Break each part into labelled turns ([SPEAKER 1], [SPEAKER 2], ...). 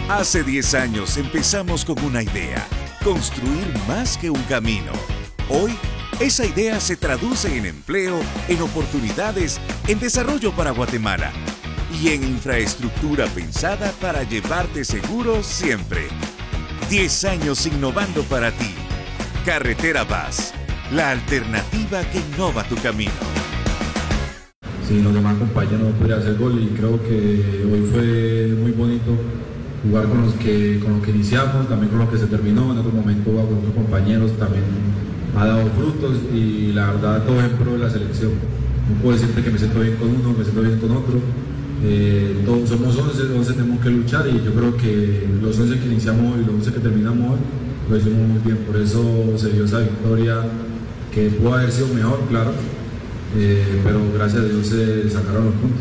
[SPEAKER 1] Hace 10 años empezamos con una idea, construir más que un camino. Hoy, esa idea se traduce en empleo, en oportunidades, en desarrollo para Guatemala y en infraestructura pensada para llevarte seguro siempre. 10 años innovando para ti. Carretera VAS, la alternativa que innova tu camino.
[SPEAKER 2] Sí, los demás compañeros no podían hacer gol y creo que hoy fue muy bonito jugar con los que iniciamos, también con los que se terminó. En otro momento jugar con otros compañeros también ha dado frutos y la verdad todo en pro de la selección. No puedo decirte que me siento bien con uno, me siento bien con otro. Todos somos 11 tenemos que luchar y yo creo que los 11 que iniciamos hoy y los 11 que terminamos hoy lo hicimos muy bien. Por eso se dio esa victoria que pudo haber sido mejor, claro, pero gracias a Dios se sacaron los puntos.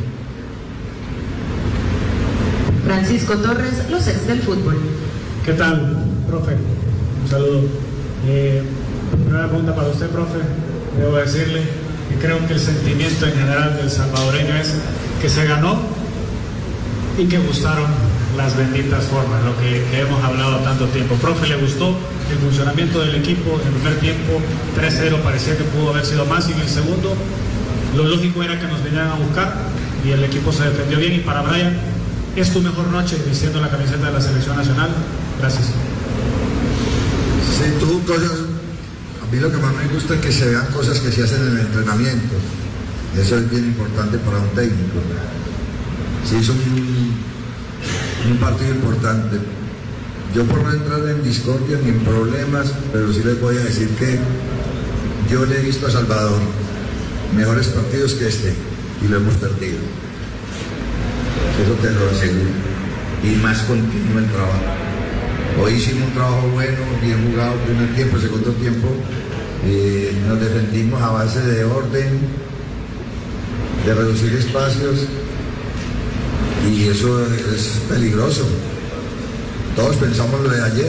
[SPEAKER 3] Francisco Torres, los ex del fútbol.
[SPEAKER 4] ¿Qué tal, profe? Un saludo. Primera pregunta para usted, profe. Debo decirle que creo que el sentimiento en general del salvadoreño es que se ganó y que gustaron las benditas formas, lo que hemos hablado tanto tiempo. Profe, ¿le gustó el funcionamiento del equipo? En el primer tiempo, 3-0, parecía que pudo haber sido más, y en el segundo, lo lógico era que nos vinieran a buscar y el equipo se defendió bien. Y para Brian, ¿es tu mejor noche vistiendo la camiseta de la selección nacional? Gracias.
[SPEAKER 5] Sí, tú cosas, a mí lo que más me gusta es que se vean cosas que se hacen en el entrenamiento. Eso es bien importante para un técnico. Sí, es un partido importante. Yo, por no entrar en discordia ni en problemas, pero sí les voy a decir que yo le he visto a Salvador mejores partidos que este y lo hemos perdido. Eso te lo aseguro. Y más continuo el trabajo. Hoy hicimos un trabajo bueno, bien jugado, primer tiempo, segundo tiempo. Nos defendimos a base de orden, de reducir espacios, y eso es peligroso. Todos pensamos lo de ayer.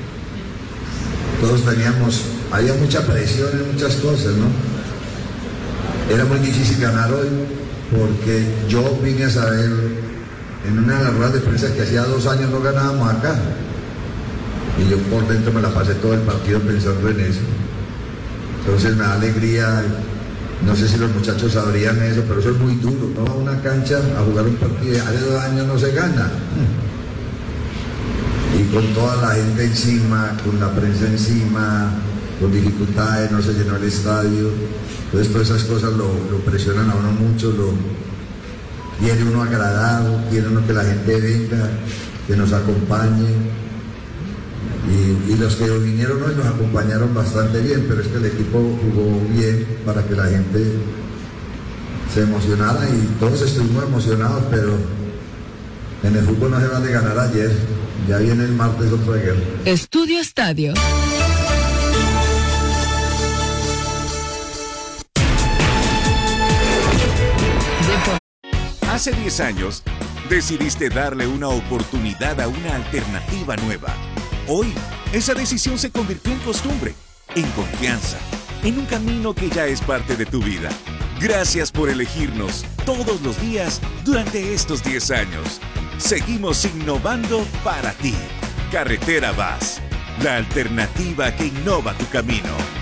[SPEAKER 5] Todos había mucha presión en muchas cosas, ¿no? Era muy difícil ganar hoy, porque yo vine a saber en una de las ruedas de prensa que hacía 2 años no ganábamos acá. Y yo por dentro me la pasé todo el partido pensando en eso. Entonces me da alegría, no sé si los muchachos sabrían eso, pero eso es muy duro, ¿no? A una cancha a jugar un partido, hace 2 años no se gana. Y con toda la gente encima, con la prensa encima, con dificultades, no se llenó el estadio. Entonces todas esas cosas lo presionan a uno mucho, quiere uno agradar, quiere uno que la gente venga, que nos acompañe. Y los que vinieron hoy nos acompañaron bastante bien, pero es que el equipo jugó bien para que la gente se emocionara y todos estuvimos emocionados, pero en el fútbol no se vale ganar ayer, ya viene el martes otra guerra.
[SPEAKER 3] Estudio Estadio.
[SPEAKER 1] Hace 10 años, decidiste darle una oportunidad a una alternativa nueva. Hoy, esa decisión se convirtió en costumbre, en confianza, en un camino que ya es parte de tu vida. Gracias por elegirnos todos los días durante estos 10 años. Seguimos innovando para ti. Carretera VAS, la alternativa que innova tu camino.